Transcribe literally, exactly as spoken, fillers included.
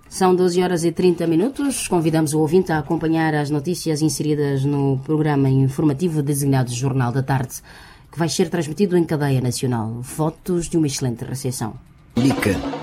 São doze horas e trinta minutos. Convidamos o ouvinte a acompanhar as notícias inseridas no programa informativo designado Jornal da Tarde, que vai ser transmitido em cadeia nacional. Votos de uma excelente recepção.